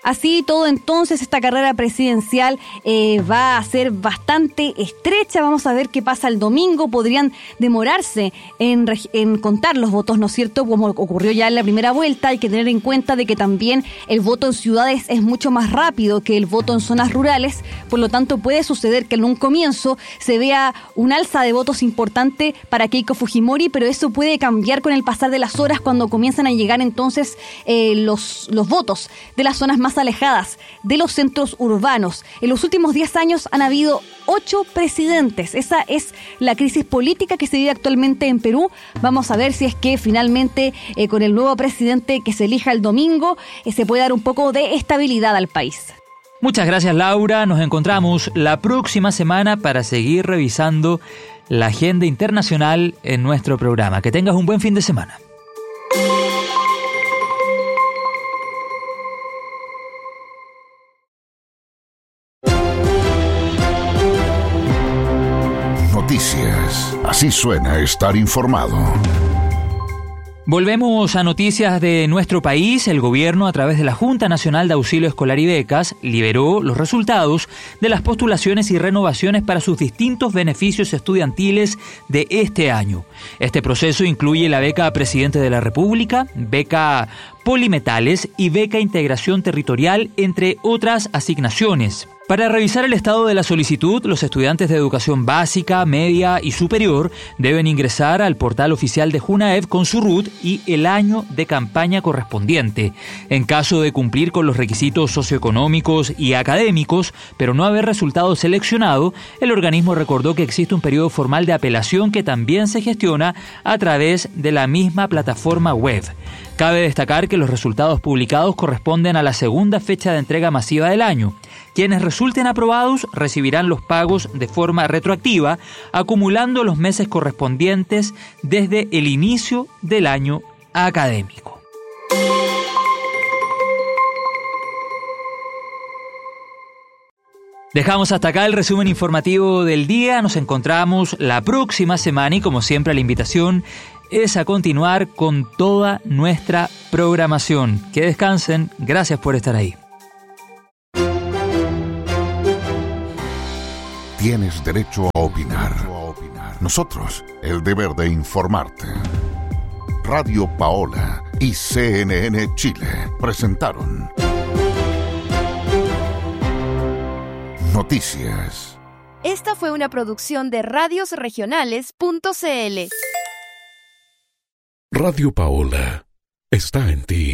Así todo, entonces, esta carrera presidencial va a ser bastante estrecha. Vamos a ver qué pasa el domingo. Podrían demorarse en contar los votos, ¿no es cierto? Como ocurrió ya en la primera vuelta. Hay que tener en cuenta de que también el voto en ciudades es mucho más rápido que el voto en zonas rurales. Por lo tanto, puede suceder que en un comienzo se vea un alza de votos importante para Keiko Fujimori, pero eso puede cambiar con el pasar de las horas cuando comienzan a llegar entonces los votos de las zonas más alejadas de los centros urbanos. En los últimos 10 años han habido 8 presidentes. Esa es la crisis política que se vive actualmente en Perú. Vamos a ver si es que finalmente con el nuevo presidente que se elija el domingo se puede dar un poco de estabilidad al país. Muchas gracias, Laura. Nos encontramos la próxima semana para seguir revisando la agenda internacional en nuestro programa. Que tengas un buen fin de semana. Noticias. Así suena estar informado. Volvemos a noticias de nuestro país. El gobierno, a través de la Junta Nacional de Auxilio Escolar y Becas, liberó los resultados de las postulaciones y renovaciones para sus distintos beneficios estudiantiles de este año. Este proceso incluye la beca Presidente de la República, beca Polimetales y beca Integración Territorial, entre otras asignaciones. Para revisar el estado de la solicitud, los estudiantes de educación básica, media y superior deben ingresar al portal oficial de Junaev con su RUT y el año de campaña correspondiente. En caso de cumplir con los requisitos socioeconómicos y académicos, pero no haber resultado seleccionado, el organismo recordó que existe un periodo formal de apelación que también se gestiona a través de la misma plataforma web. Cabe destacar que los resultados publicados corresponden a la segunda fecha de entrega masiva del año. Quienes resulten aprobados recibirán los pagos de forma retroactiva, acumulando los meses correspondientes desde el inicio del año académico. Dejamos hasta acá el resumen informativo del día. Nos encontramos la próxima semana y, como siempre, la invitación es a continuar con toda nuestra programación. Que descansen. Gracias por estar ahí. Tienes derecho a opinar. Nosotros, el deber de informarte. Radio Paola y CNN Chile presentaron Noticias. Esta fue una producción de radiosregionales.cl. Radio Paola está en ti.